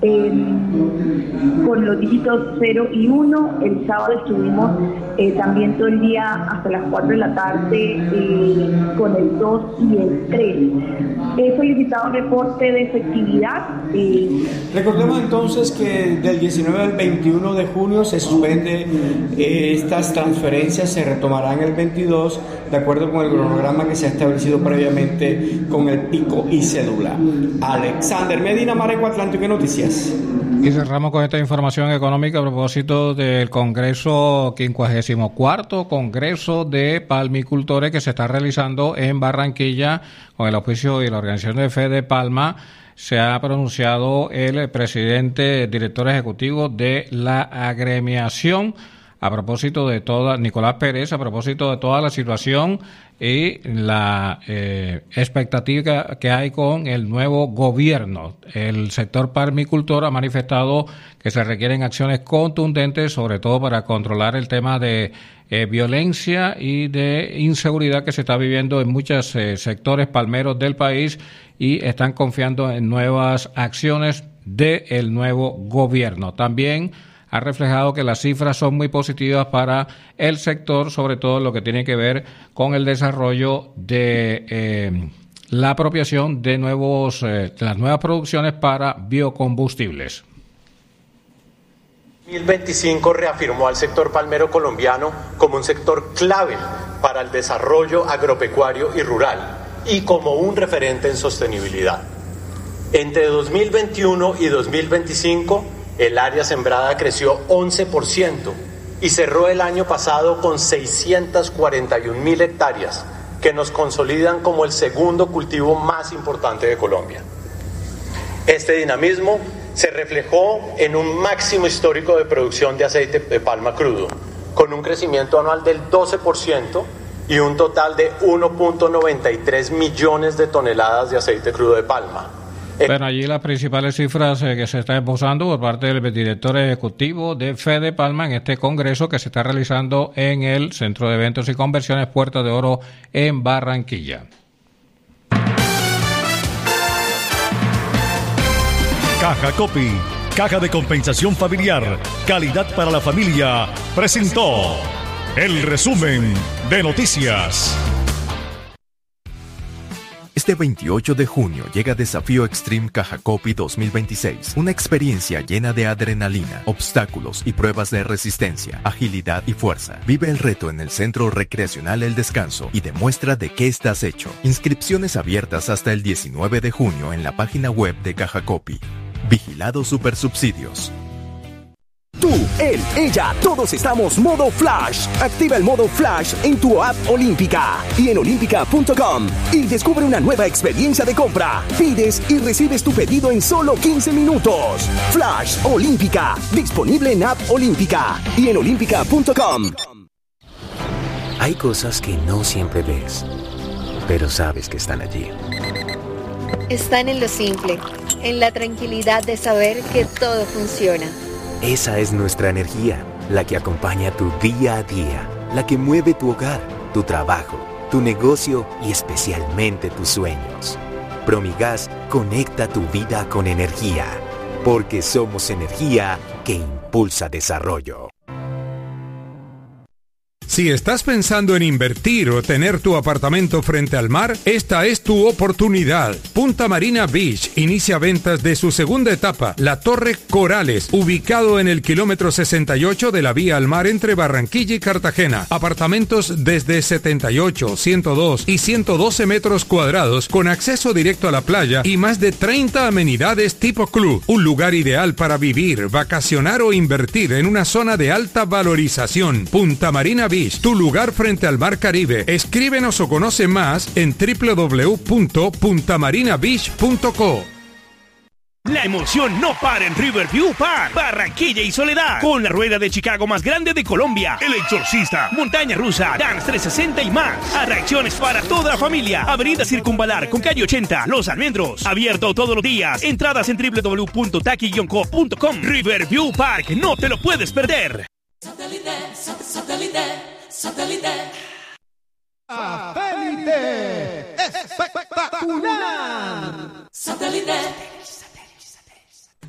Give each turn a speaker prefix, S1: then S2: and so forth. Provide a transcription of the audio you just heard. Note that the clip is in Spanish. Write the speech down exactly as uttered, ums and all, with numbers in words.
S1: eh, con los dígitos cero y uno. El sábado estuvimos eh, también todo el día hasta las cuatro de la tarde eh, con el dos y el tres. He solicitado reporte de efectividad. Eh,
S2: Recordemos entonces que del diecinueve al veintiuno de junio se suspende eh, estas transferencias, se retomarán el veintidós de acuerdo con el cronograma que se ha establecido previamente con el pico y cédula. Alexander Medina, Mareco Atlántico, ¿qué noticias?
S3: Y cerramos con esta información económica a propósito del Congreso quincuagésimo cuarto Congreso de Palmicultores que se está realizando en Barranquilla con el auspicio y la organización de Fede Palma. Se ha pronunciado el presidente, director ejecutivo de la agremiación, a propósito de toda, Nicolás Pérez, a propósito de toda la situación y la eh, expectativa que hay con el nuevo gobierno. El sector palmicultor ha manifestado que se requieren acciones contundentes, sobre todo para controlar el tema de eh, violencia y de inseguridad que se está viviendo en muchos eh, sectores palmeros del país, y están confiando en nuevas acciones del nuevo gobierno. También ha reflejado que las cifras son muy positivas para el sector, sobre todo lo que tiene que ver con el desarrollo de eh, la apropiación de nuevos, eh, de las nuevas producciones para biocombustibles.
S4: dos mil veinticinco reafirmó al sector palmero colombiano como un sector clave para el desarrollo agropecuario y rural y como un referente en sostenibilidad. Entre dos mil veintiuno y dos mil veinticinco, el área sembrada creció once por ciento y cerró el año pasado con seiscientas cuarenta y un mil hectáreas, que nos consolidan como el segundo cultivo más importante de Colombia. Este dinamismo se reflejó en un máximo histórico de producción de aceite de palma crudo, con un crecimiento anual del doce por ciento y un total de uno punto noventa y tres millones de toneladas de aceite crudo de palma.
S3: Bueno, allí las principales cifras eh, que se están esbozando por parte del director ejecutivo de Fede Palma en este congreso que se está realizando en el Centro de Eventos y Conversiones Puerta de Oro en Barranquilla.
S5: Caja Copy, caja de compensación familiar, calidad para la familia, presentó el resumen de noticias.
S6: Este veintiocho de junio llega Desafío Extreme Caja Copy dos mil veintiséis, una experiencia llena de adrenalina, obstáculos y pruebas de resistencia, agilidad y fuerza. Vive el reto en el Centro Recreacional El Descanso y demuestra de qué estás hecho. Inscripciones abiertas hasta el diecinueve de junio en la página web de Caja Copy. Vigilado Supersubsidios.
S7: Tú, él, ella, todos estamos modo Flash. Activa el modo Flash en tu app Olímpica y en olímpica punto com y descubre una nueva experiencia de compra. Pides y recibes tu pedido en solo quince minutos. Flash Olímpica, disponible en app Olímpica y en olímpica punto com.
S8: Hay cosas que no siempre ves, pero sabes que están allí.
S9: Están en lo simple, en la tranquilidad de saber que todo funciona.
S8: Esa es nuestra energía, la que acompaña tu día a día, la que mueve tu hogar, tu trabajo, tu negocio y especialmente tus sueños. Promigas conecta tu vida con energía, porque somos energía que impulsa desarrollo.
S10: Si estás pensando en invertir o tener tu apartamento frente al mar, esta es tu oportunidad. Punta Marina Beach inicia ventas de su segunda etapa, la Torre Corales, ubicado en el kilómetro sesenta y ocho de la vía al mar entre Barranquilla y Cartagena. Apartamentos desde setenta y ocho, ciento dos y ciento doce metros cuadrados con acceso directo a la playa y más de treinta amenidades tipo club. Un lugar ideal para vivir, vacacionar o invertir en una zona de alta valorización. Punta Marina Beach, tu lugar frente al mar Caribe. Escríbenos o conoce más en doble u doble u doble u punto punta marina beach punto co.
S11: La emoción no para en Riverview Park, Barranquilla y Soledad, con la rueda de Chicago más grande de Colombia, El Exorcista, montaña rusa, Dance trescientos sesenta y más. Atracciones para toda la familia. Avenida Circunvalar con calle ochenta, Los Almendros. Abierto todos los días. Entradas en doble u doble u doble u punto taki guion co punto com. Riverview Park, no te lo puedes perder.
S12: Satélite, satélite, satélite.
S13: Satélite espectacular.
S12: Satélite.